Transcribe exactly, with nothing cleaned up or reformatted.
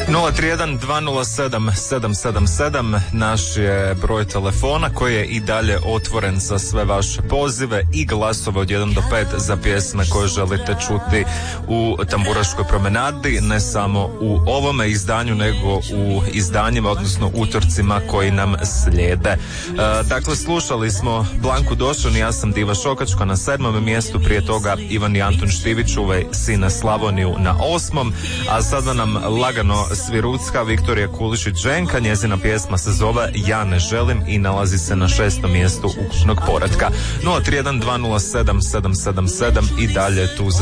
nula tri jedan dva nula sedam sedam sedam sedam naš je broj telefona koji je i dalje otvoren za sve vaše pozive i glasove od jedan do pet za pjesme koje želite čuti u Tamburaškoj promenadi, ne samo u ovome izdanju nego u izdanjima, odnosno utorcima koji nam slijede. E, dakle, slušali smo Blanku Došan i Ja sam Diva Šokačka na sedmom mjestu, prije toga Ivan i Antun Štivićuve Sine Slavoniju na osmom, a sada nam lagano svirucka Viktorija Kulišić-Ženka, njezina pjesma se zove Ja ne želim i nalazi se na šestom mjestu ukupnog poretka. nula tri jedan dva nula sedam sedam sedam sedam i dalje tu za